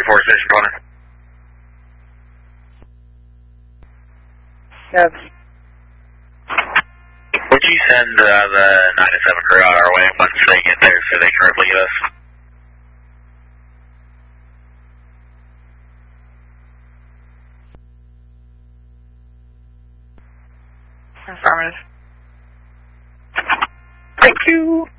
2-4 Station 20. Yes. Would you send the 9-7 crew out our way once they get there so they can replicate us? Affirmative. Thank you.